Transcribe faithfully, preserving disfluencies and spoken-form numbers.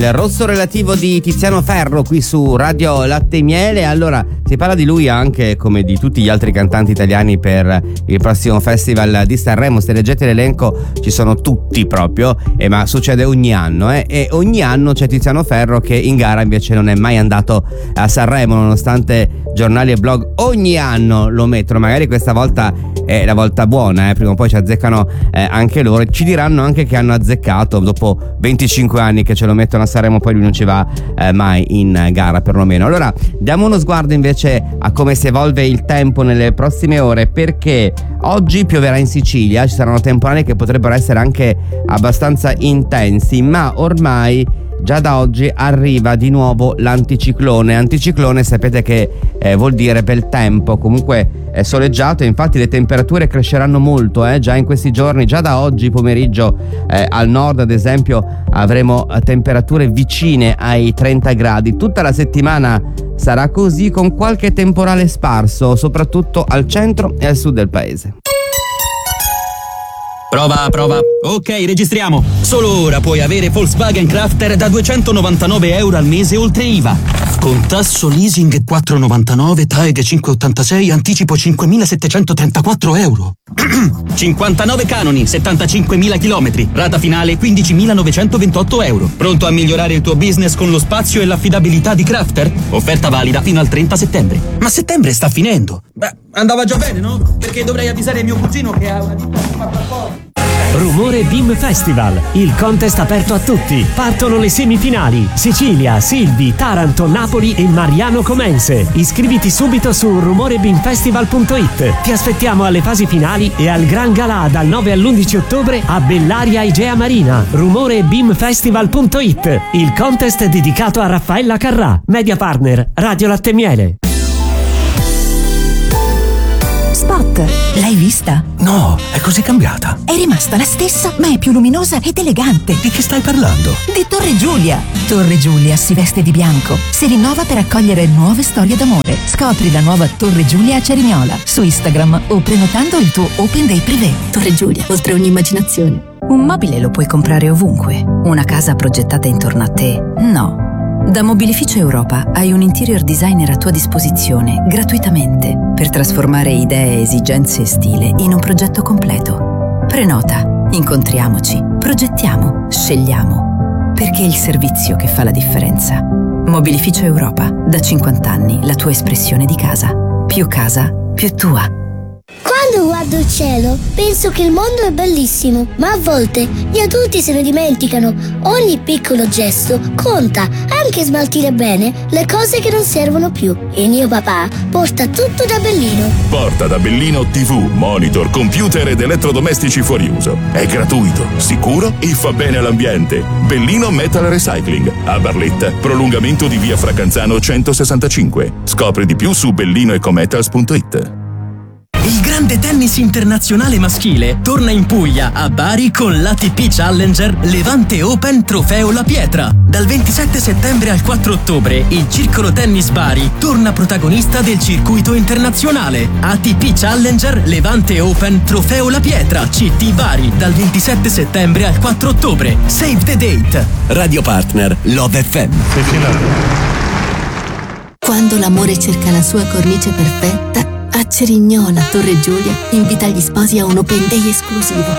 Il rosso relativo di Tiziano Ferro qui su Radio Latte e Miele. Allora, si parla di lui anche come di tutti gli altri cantanti italiani per il prossimo Festival di Sanremo. Se leggete l'elenco ci sono tutti proprio, eh, ma succede ogni anno eh, e ogni anno c'è Tiziano Ferro che in gara invece non è mai andato a Sanremo, nonostante giornali e blog ogni anno lo mettono. Magari questa volta è la volta buona, eh, prima o poi ci azzeccano eh, anche loro. Ci diranno anche che hanno azzeccato dopo venticinque anni che ce lo mettono a Sanremo, poi lui non ci va eh, mai in gara perlomeno. Allora diamo uno sguardo invece a come si evolve il tempo nelle prossime ore, perché oggi pioverà in Sicilia, ci saranno temporali che potrebbero essere anche abbastanza intensi, ma ormai già da oggi arriva di nuovo l'anticiclone. Anticiclone sapete che eh, vuol dire bel tempo, comunque è soleggiato, infatti le temperature cresceranno molto eh, già in questi giorni. Già da oggi pomeriggio eh, al nord ad esempio avremo temperature vicine ai trenta gradi. Tutta la settimana sarà così, con qualche temporale sparso soprattutto al centro e al sud del paese. Prova, prova. Ok, registriamo. Solo ora puoi avere Volkswagen Crafter da duecentonovantanove euro al mese oltre I V A. Con tasso leasing quattro virgola novantanove, T A E G cinque virgola ottantasei, anticipo cinquemilasettecentotrentaquattro euro. cinquantanove canoni, settantacinquemila chilometri, rata finale quindicimilanovecentoventotto euro. Pronto a migliorare il tuo business con lo spazio e l'affidabilità di Crafter? Offerta valida fino al trenta settembre. Ma settembre sta finendo. Beh, andava già bene, no? Perché dovrei avvisare mio cugino che ha una ditta che fa trasporto. Rumore Beam Festival, il contest aperto a tutti. Partono le semifinali: Sicilia, Silvi, Taranto, Napoli e Mariano Comense. Iscriviti subito su rumore beam festival punto it. Ti aspettiamo alle fasi finali e al Gran Galà dal nove all'undici ottobre a Bellaria Igea Marina. rumore beam festival punto it, il contest dedicato a Raffaella Carrà, media partner Radio Latte e Miele. Spot, l'hai vista? No, è così cambiata. È rimasta la stessa, ma è più luminosa ed elegante. Di che stai parlando? Di Torre Giulia. Torre Giulia si veste di bianco, si rinnova per accogliere nuove storie d'amore. Scopri la nuova Torre Giulia a Cerignola su Instagram o prenotando il tuo Open Day privé. Torre Giulia, oltre ogni immaginazione. Un mobile lo puoi comprare ovunque. Una casa progettata intorno a te, no. Da Mobilificio Europa hai un interior designer a tua disposizione gratuitamente per trasformare idee, esigenze e stile in un progetto completo. Prenota, incontriamoci, progettiamo, scegliamo, perché è il servizio che fa la differenza. Mobilificio Europa, da cinquanta anni la tua espressione di casa. Più casa, più tua. Quando guardo il cielo penso che il mondo è bellissimo, ma a volte gli adulti se ne dimenticano. Ogni piccolo gesto conta, anche smaltire bene le cose che non servono più. E mio papà porta tutto da Bellino. Porta da Bellino tivù, monitor, computer ed elettrodomestici fuori uso. È gratuito, sicuro e fa bene all'ambiente. Bellino Metal Recycling, a Barletta, prolungamento di via Fracanzano centosessantacinque. Scopri di più su bellino ecometals punto it. Il grande tennis internazionale maschile torna in Puglia, a Bari, con l'A T P Challenger Levante Open Trofeo La Pietra. Dal ventisette settembre al quattro ottobre, il Circolo Tennis Bari torna protagonista del circuito internazionale. A T P Challenger Levante Open Trofeo La Pietra, C T Bari, dal ventisette settembre al quattro ottobre. Save the date. Radio partner Love F M. Quando l'amore cerca la sua cornice perfetta, a Cerignola Torre Giulia invita gli sposi a un Open Day esclusivo.